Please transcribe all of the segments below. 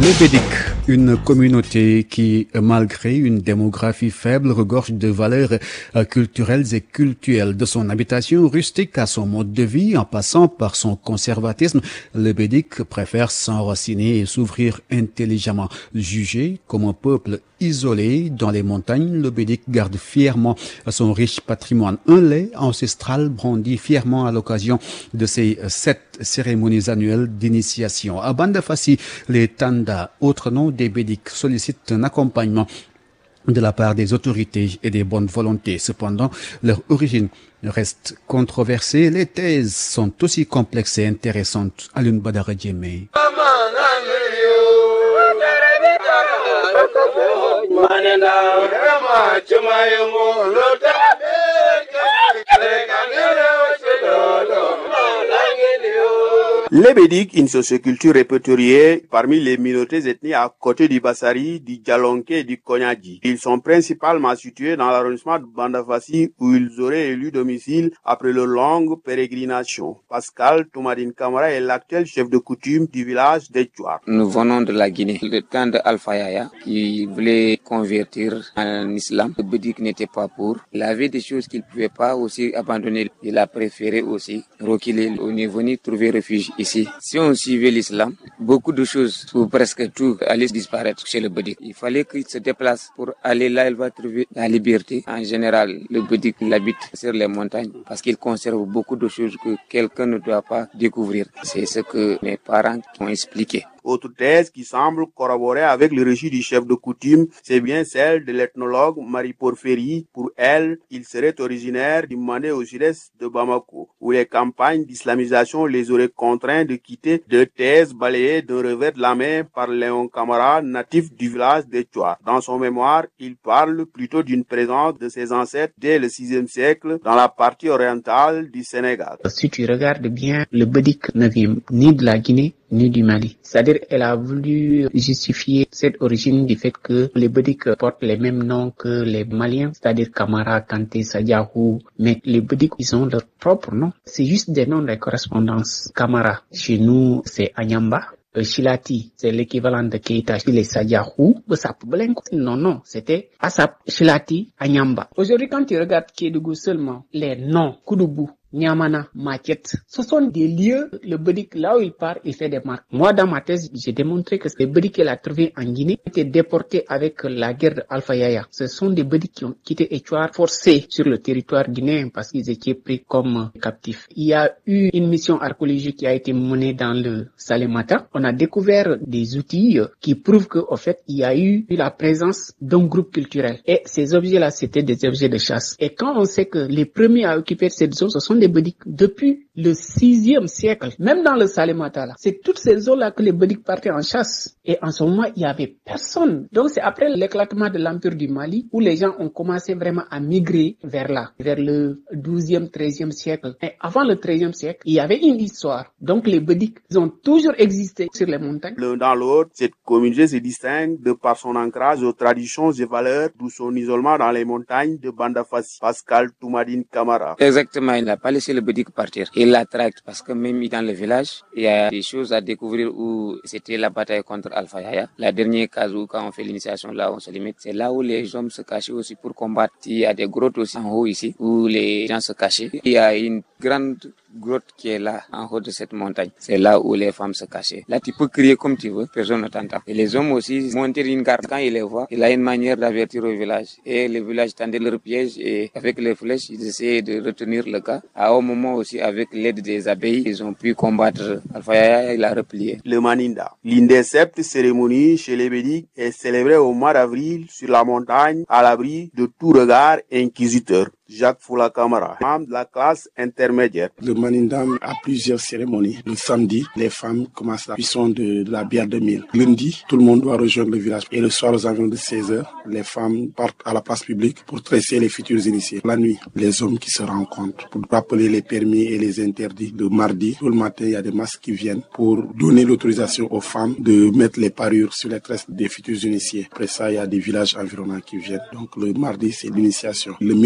Le Bédic, une communauté qui, malgré une démographie faible, regorge de valeurs culturelles et cultuelles. De son habitation rustique à son mode de vie, en passant par son conservatisme, le Bédic préfère s'enraciner et s'ouvrir intelligemment. Jugé comme un peuple isolé dans les montagnes, le Bédic garde fièrement son riche patrimoine. Un lait ancestral brandi fièrement à l'occasion de ses 7 cérémonies annuelles d'initiation. À Bandafassi, les Tanda, autre nom des Bédic, sollicitent un accompagnement de la part des autorités et des bonnes volontés. Cependant, leur origine reste controversée. Les thèses sont aussi complexes et intéressantes. Alioune Badara Diémé. Les Bédic, une socioculture répertoriée parmi les minorités ethniques à côté du Bassari, du Djalonké et du Konyadji. Ils sont principalement situés dans l'arrondissement de Bandafassi où ils auraient élu domicile après leur longue pérégrination. Pascal Toumadine Camara est l'actuel chef de coutume du village d'Etchouar. Nous venons de la Guinée. Le temps de Alpha Yaya qui voulait convertir en islam. Le Bédic n'était pas pour. Il avait des choses qu'il ne pouvait pas aussi abandonner. Il a préféré aussi reculer. On est venu trouver refuge ici. Si on suivait l'islam, beaucoup de choses, ou presque tout, allaient disparaître chez le Bédic. Il fallait qu'il se déplace pour aller là, il va trouver la liberté. En général, le Bédic l'habite sur les montagnes parce qu'il conserve beaucoup de choses que quelqu'un ne doit pas découvrir. C'est ce que mes parents ont expliqué. Autre thèse qui semble corroborer avec le récit du chef de coutume, c'est bien celle de l'ethnologue Marie Porphyrie. Pour elle, il serait originaire du Mandé au sud-est de Bamako, où les campagnes d'islamisation les auraient contraints de quitter, deux thèses balayées d'un revers de la main par Léon Camara, natif du village d'Etchouar. Dans son mémoire, il parle plutôt d'une présence de ses ancêtres dès le 6e siècle dans la partie orientale du Sénégal. Si tu regardes bien, le Bédic ne vient ni de la Guinée, ni du Mali. C'est-à-dire, elle a voulu justifier cette origine du fait que les Bédic portent les mêmes noms que les Maliens, c'est-à-dire Kamara, Kanté, Sadiahou, mais les Bédic, ils ont leur propre nom. C'est juste des noms de correspondance. Kamara, chez nous, c'est Anyamba. Shilati, c'est l'équivalent de Keita chez les Sadiahou. Non, c'était Asap, Shilati, Anyamba. Aujourd'hui, quand tu regardes Kédougou seulement, les noms, Koudougou, Niamana, Maquette, ce sont des lieux, le Bédic, là où il part, il fait des marques. Moi, dans ma thèse, j'ai démontré que les Bédic qu'il a trouvé en Guinée étaient déportés avec la guerre de Alpha Yaya. Ce sont des Bédic qui ont quitté Etchouar forcés sur le territoire guinéen parce qu'ils étaient pris comme captifs. Il y a eu une mission archéologique qui a été menée dans le Salémata. On a découvert des outils qui prouvent qu'au fait, il y a eu la présence d'un groupe culturel. Et ces objets-là, c'était des objets de chasse. Et quand on sait que les premiers à occuper cette zone, ce sont des Bédic depuis le 6e siècle, même dans le Salémata là. C'est toutes ces zones-là que les Bédic partaient en chasse. Et en ce moment, il n'y avait personne. Donc c'est après l'éclatement de l'Empire du Mali où les gens ont commencé vraiment à migrer vers là, vers le 12e, 13e siècle. Et avant le 13e siècle, il y avait une histoire. Donc les Bédic, ils ont toujours existé sur les montagnes. L'un dans l'autre, cette communauté se distingue de par son ancrage aux traditions et valeurs, d'où son isolement dans les montagnes de Bandafassi. Pascal Toumadine Camara. Exactement, il n'a pas laissé le Bédic partir. Il la traque parce que même dans le village, il y a des choses à découvrir où c'était la bataille contre Alpha Yaya. La dernière case où quand on fait l'initiation, là on se limite. C'est là où les hommes se cachaient aussi pour combattre. Il y a des grottes aussi en haut ici où les gens se cachaient. Il y a une grande grotte qui est là en haut de cette montagne. C'est là où les femmes se cachaient. Là tu peux crier comme tu veux, personne ne t'entend. Et les hommes aussi monter une garde quand ils les voient. Il a une manière d'avertir au village. Et le village tendait leur piège et avec les flèches, ils essayaient de retenir le gars. À un moment aussi, avec l'aide des abeilles, ils ont pu combattre Alpha Yaya, il a replié. Le Maninda. L'une des 7 cérémonies chez les Bédic est célébrée au mois d'avril sur la montagne à l'abri de tout regard inquisiteur. Jacques Foula Camara, membre de la classe intermédiaire. Le Manindam a plusieurs cérémonies. Le samedi, les femmes commencent la cuisson de la bière de mil. Lundi, tout le monde doit rejoindre le village. Et le soir, aux environs de 16h, les femmes partent à la place publique pour tresser les futurs initiés. La nuit, les hommes qui se rencontrent pour rappeler les permis et les interdits. Le mardi, tout le matin, il y a des masques qui viennent pour donner l'autorisation aux femmes de mettre les parures sur les tresses des futurs initiés. Après ça, il y a des villages environnants qui viennent. Donc le mardi, c'est l'initiation. Le mercredi,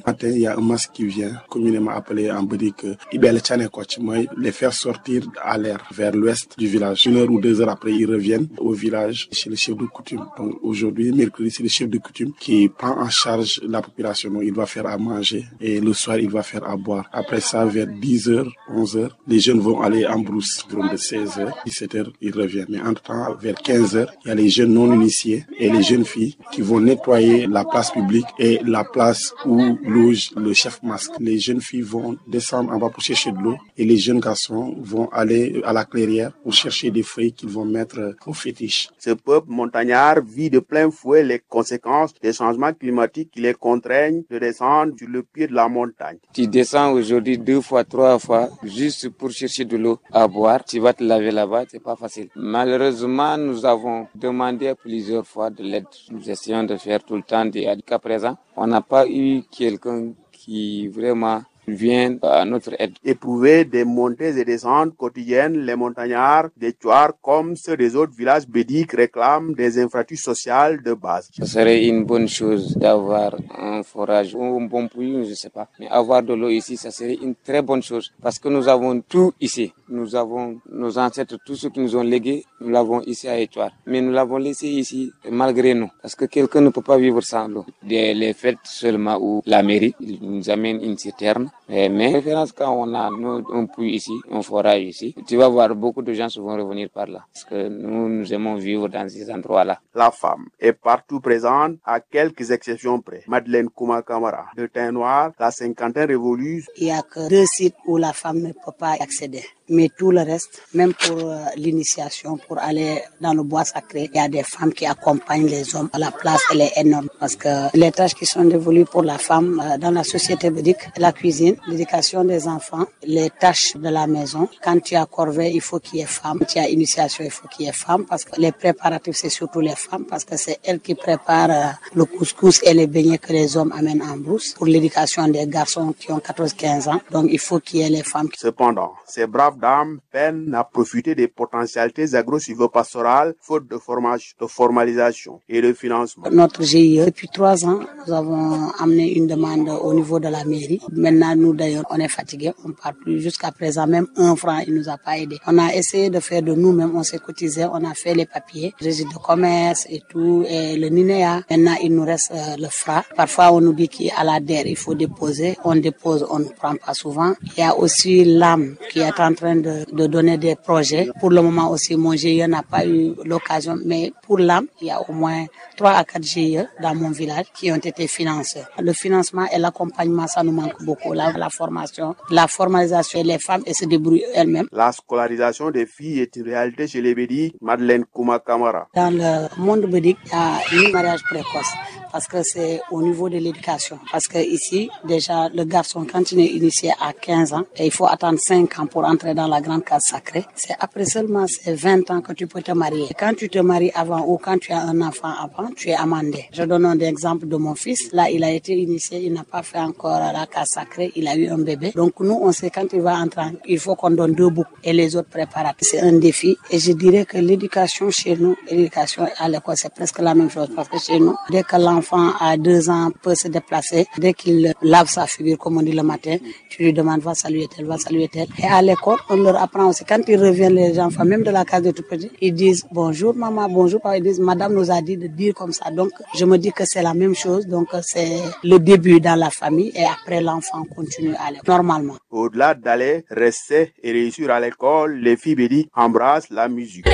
matin, il y a un masque qui vient, communément appelé en bédique Ibel Tchanekoch, les faire sortir à l'air vers l'ouest du village. 1 heure ou 2 heures après, ils reviennent au village chez le chef de coutume. Donc aujourd'hui, mercredi, c'est le chef de coutume qui prend en charge la population. Donc, il va faire à manger et le soir, il va faire à boire. Après ça, vers 10 heures, 11 heures, les jeunes vont aller en brousse. De 16 heures, 17 heures, ils reviennent. Mais entre-temps, vers 15 heures, il y a les jeunes non initiés et les jeunes filles qui vont nettoyer la place publique et la place où loge le chef masque. Les jeunes filles vont descendre en bas pour chercher de l'eau et les jeunes garçons vont aller à la clairière pour chercher des feuilles qu'ils vont mettre au fétiche. Ce peuple montagnard vit de plein fouet les conséquences des changements climatiques qui les contraignent de descendre sur le pied de la montagne. Tu descends aujourd'hui 2 fois, 3 fois juste pour chercher de l'eau à boire. Tu vas te laver là-bas, c'est pas facile. Malheureusement, nous avons demandé plusieurs fois de l'aide. Nous essayons de faire tout le temps jusqu'à présent. On n'a pas eu quelqu'un qui vraiment viennent à notre aide. Éprouver des montées et descentes quotidiennes, les montagnards des Tchouar comme ceux des autres villages bédiques réclament des infrastructures sociales de base. Ce serait une bonne chose d'avoir un forage ou un bon puits, je ne sais pas. Mais avoir de l'eau ici, ça serait une très bonne chose parce que nous avons tout ici. Nous avons nos ancêtres, tout ce qu'ils nous ont légué, nous l'avons ici à Tchouar. Mais nous l'avons laissé ici malgré nous parce que quelqu'un ne peut pas vivre sans l'eau. Les fêtes seulement où la mairie nous amène une citerne. Mais référence quand on a un puits ici, un forage ici, tu vas voir beaucoup de gens vont revenir par là. Parce que nous aimons vivre dans ces endroits-là. La femme est partout présente, à quelques exceptions près. Madeleine Kouma Kamara, de teint noir, la cinquantaine révolue. Il n'y a que 2 sites où la femme ne peut pas y accéder. Mais tout le reste, même pour l'initiation, pour aller dans le bois sacré, il y a des femmes qui accompagnent les hommes. La place, elle est énorme parce que les tâches qui sont dévolues pour la femme dans la société védique, la cuisine, l'éducation des enfants, les tâches de la maison. Quand tu as corvée, il faut qu'il y ait femme. Quand tu as initiation, il faut qu'il y ait femme parce que les préparatifs, c'est surtout les femmes parce que c'est elles qui préparent le couscous et les beignets que les hommes amènent en brousse. Pour l'éducation des garçons qui ont 14-15 ans, donc il faut qu'il y ait les femmes. Cependant, ces braves dames peinent à profiter des potentialités agro-silvopastorales faute de formalisation et de financement. Notre GIE, depuis 3 ans, nous avons amené une demande au niveau de la mairie. Maintenant, nous d'ailleurs, on est fatigués, on ne parle plus. Jusqu'à présent, même 1 franc, il ne nous a pas aidé. On a essayé de faire de nous-mêmes, on s'est cotisé, on a fait les papiers, registre de commerce et tout, et le NINEA. Maintenant, il nous reste le FRA. Parfois, on nous dit qu'à la DER, il faut déposer. On dépose, on ne prend pas souvent. Il y a aussi l'âme qui est en train de donner des projets. Pour le moment aussi, mon GIE n'a pas eu l'occasion, mais pour l'âme, il y a au moins 3 à 4 GIE dans mon village qui ont été financés. Le financement et l'accompagnement, ça nous manque beaucoup. La formation, la formalisation, les femmes, elles se débrouillent elles-mêmes. La scolarisation des filles est une réalité chez les Bédiques. Madeleine Kouma Kamara. Dans le monde bédique, il y a un mariage précoce parce que c'est au niveau de l'éducation. Parce que ici, déjà, le garçon, quand il est initié à 15 ans, et il faut attendre 5 ans pour entrer dans la grande case sacrée. C'est après seulement ces 20 ans que tu peux te marier. Et quand tu te maries avant ou quand tu as un enfant avant, tu es amendé. Je donne un exemple de mon fils. Là, il a été initié, il n'a pas fait encore la case sacrée, il a eu un bébé. Donc nous, on sait quand il va entrer, il faut qu'on donne 2 boucs et les autres préparatifs. C'est un défi. Et je dirais que l'éducation chez nous, l'éducation à l'école, c'est presque la même chose. Parce que chez nous, dès que l'enfant à 2 ans peut se déplacer, dès qu'il lave sa figure, comme on dit le matin, tu lui demandes, va saluer tel, va saluer tel. Et à l'école, on leur apprend aussi. Quand ils reviennent, les enfants, même de la case de tout petit, ils disent bonjour maman, bonjour papa. Ils disent madame nous a dit de dire comme ça. Donc, je me dis que c'est la même chose. Donc, c'est le début dans la famille et après l'enfant continue à l'école, normalement. Au-delà d'aller, rester et réussir à l'école, les filles bédiques embrassent la musique.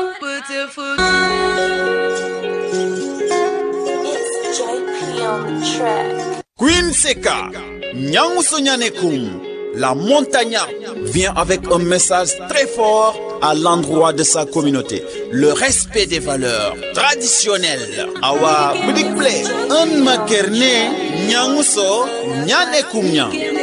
Queen Seka, Nyanguso Nyanekum, la montagnarde vient avec un message très fort à l'endroit de sa communauté. Le respect des valeurs traditionnelles. Awa Bidikple, un makerne, Nyanguso Nyanekum.